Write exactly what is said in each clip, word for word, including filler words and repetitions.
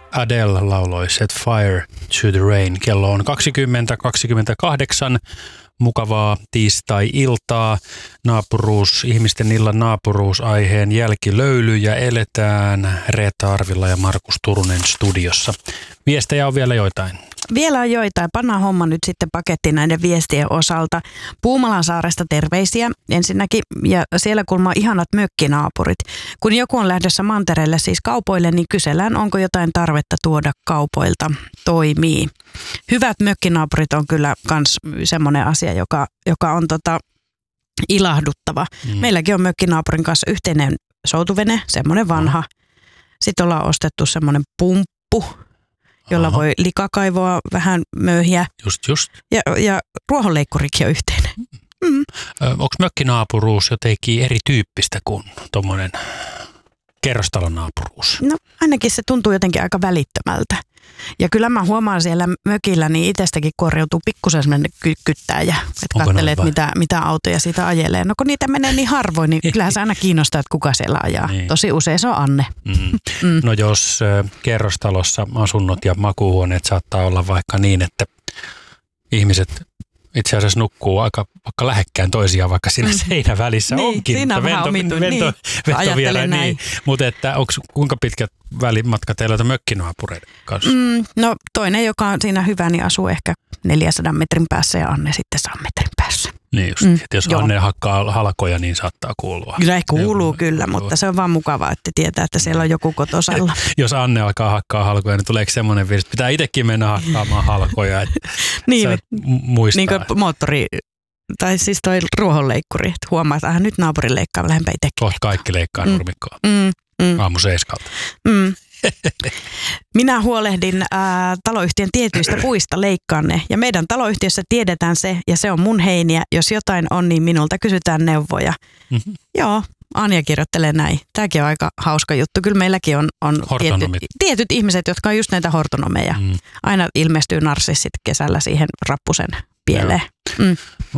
Adele lauloi Set Fire to the Rain. Kello on kaksikymmentä kaksikymmentäkahdeksan. Mukavaa tiistai-iltaa. Naapuruus, ihmisten illan naapuruusaiheen jälkilöyly ja eletään Reetta Arvilla ja Markus Turunen studiossa. Viestejä on vielä joitain. Vielä on joitain. Pannaan homma nyt sitten pakettiin näiden viestien osalta. Puumalansaaresta terveisiä ensinnäkin, ja siellä kulma ihanat mökkinaapurit. Kun joku on lähdössä mantereelle, siis kaupoille, niin kysellään, onko jotain tarvetta tuoda kaupoilta. Toimii. Hyvät mökkinaapurit on kyllä myös semmoinen asia, joka, joka on tota ilahduttava. Mm. Meilläkin on mökkinaapurin kanssa yhteinen soutuvene, semmoinen vanha. Sitten ollaan ostettu semmoinen pumppu, jolla Aha. voi likakaivoa vähän möyhiä. Just, just. Ja, ja ruohonleikkurikin on yhteinen. Mm. Onko mökkinaapuruus jotenkin erityyppistä kuin tuommoinen kerrostalonaapuruus? No ainakin se tuntuu jotenkin aika välittömältä. Ja kyllä mä huomaan siellä mökillä, niin itsestäkin korjautuu pikkusen semmoinen ky- kyttäjä. Että katselet, mitä, mitä autoja siitä ajelee. No kun niitä menee niin harvoin, niin kyllähän se aina kiinnostaa, että kuka siellä ajaa. Niin. Tosi usein se on Anne. Mm. Mm. No jos äh, kerrostalossa asunnot ja makuuhuoneet saattaa olla vaikka niin, että ihmiset itse asiassa nukkuu aika vaikka lähekkään toisiaan, vaikka siinä mm. seinän välissä niin, onkin. Siinä on vähän omittu. Vento, niin. vento vielä, niin. Mutta että onko kuinka pitkät välimatka teillä mökkinaapureiden kanssa? Mm, no toinen, joka on siinä hyvä, niin asuu ehkä neljänsadan metrin päässä ja Anne sitten saa metrin päässä. Niin just, mm, että jos joo. Anne hakkaa halkoja, niin saattaa kuulua. Kyllä kuuluu joo, kyllä, joo. Mutta se on vaan mukavaa, että tietää, että siellä on joku kotosalla. Jos Anne alkaa hakkaa halkoja, niin tuleeko semmoinen virus, että pitää itsekin mennä hakkaamaan halkoja, että niin, sä muistaa. Niin kuin moottori, tai siis toi ruohonleikkuri, että huomaa, että nyt naapuri leikkaa, lähempää itsekin. Kohta kaikki leikkaa mm. nurmikkoa. Mm, mm. Aamu seiskalta. Mm. Minä huolehdin ää, taloyhtiön tietyistä puista, leikkaan ne. Ja meidän taloyhtiössä tiedetään se, ja se on mun heiniä. Jos jotain on, niin minulta kysytään neuvoja. Mm-hmm. Joo, Anja kirjoittelee näin. Tämäkin on aika hauska juttu. Kyllä meilläkin on, on tietyt, tietyt ihmiset, jotka on just näitä hortonomeja. Mm. Aina ilmestyy narsissit kesällä siihen rappusen pieleen. Mm.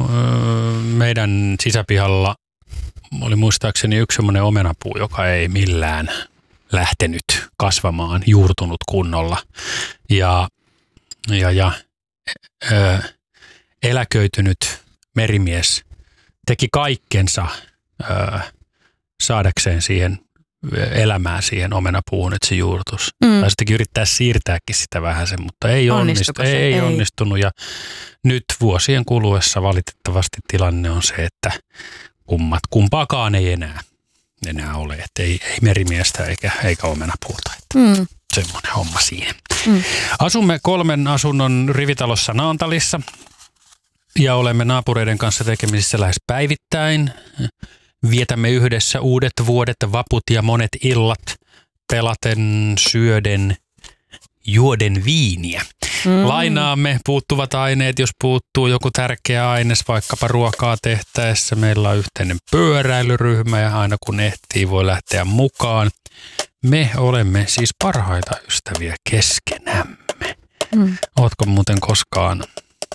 Meidän sisäpihalla oli muistaakseni yksi semmoinen omenapuu, joka ei millään lähtenyt kasvamaan, juurtunut kunnolla. Ja, ja, ja ö, eläköitynyt merimies teki kaikkensa ö, saadakseen siihen elämään siihen omenapuuhun, että se juurtus. Mm. Tai sittenkin yrittää siirtääkin sitä vähän sen, mutta ei, onnistu, ei, ei onnistunut. Ja nyt vuosien kuluessa valitettavasti tilanne on se, että kummat, kumpaakaan ei enää. enää ole, että ei, ei merimiestä eikä, eikä omenapuuta. Mm. Semmoinen homma siihen. Mm. Asumme kolmen asunnon rivitalossa Naantalissa ja olemme naapureiden kanssa tekemisissä lähes päivittäin. Vietämme yhdessä uudet vuodet, vaput ja monet illat pelaten, syöden, juoden viiniä. Mm. Lainaamme puuttuvat aineet, jos puuttuu joku tärkeä aines, vaikkapa ruokaa tehtäessä. Meillä on yhteinen pyöräilyryhmä ja aina kun ehtii voi lähteä mukaan. Me olemme siis parhaita ystäviä keskenämme. Mm. Ootko muuten koskaan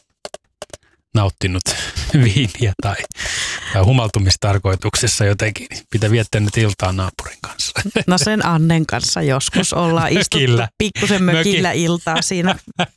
nauttinut viiniä tai, tai humaltumistarkoituksessa jotenkin? Pitää viettää nyt iltaa naapurin kanssa. No sen Annen kanssa joskus ollaan istuttu pikkusen mökillä Möki. iltaa siinä.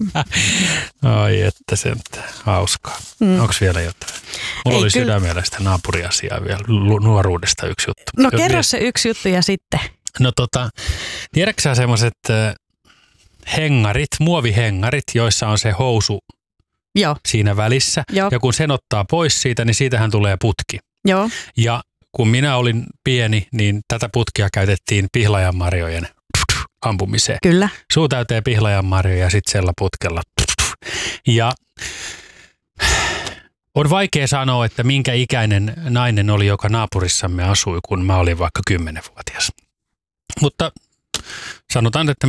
Ai että se on hauskaa. Mm. Onko vielä jotain? Mulla Ei, oli kyllä. sydämellä sitä naapuriasiaa vielä nuoruudesta yksi juttu. No kerro vielä. Se yksi juttu ja sitten. No tota, tiedätkö sä semmoiset hengarit, muovihengarit, joissa on se housu Joo. siinä välissä. Joo. Ja kun sen ottaa pois siitä, niin siitähän tulee putki. Joo. Ja kun minä olin pieni, niin tätä putkia käytettiin pihlajanmarjojen ampumiseen. Kyllä. Suu täyteen pihlajanmarjoja ja sitten sellä putkella. Ja on vaikea sanoa, että minkä ikäinen nainen oli, joka naapurissamme asui, kun mä olin vaikka kymmenvuotias. Mutta sanotaan, että